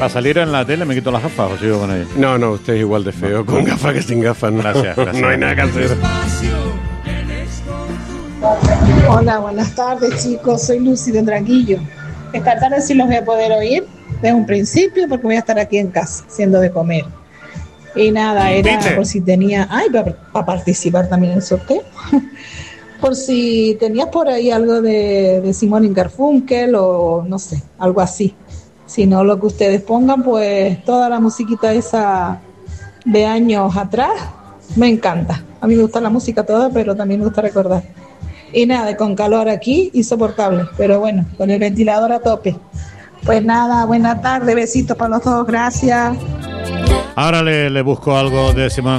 Para salir en la tele me quito las gafas o sigo con ellas. No, usted es igual de feo con gafas que sin gafas. No. Gracias. No hay nada que hacer. Hola, buenas tardes, chicos. Soy Lucy de Draguillo. Esta tarde sí los voy a poder oír desde un principio porque voy a estar aquí en casa haciendo de comer. Y nada, era por si tenía... para participar también en el sorteo. Por si tenías por ahí algo de Simon y Garfunkel o no sé, algo así. Si no, lo que ustedes pongan, pues toda la musiquita esa de años atrás, me encanta. A mí me gusta la música toda, pero también me gusta recordar. Y nada, con calor aquí, insoportable. Pero bueno, con el ventilador a tope. Pues nada, buena tarde, besitos para los dos, gracias. Ahora le busco algo de Simón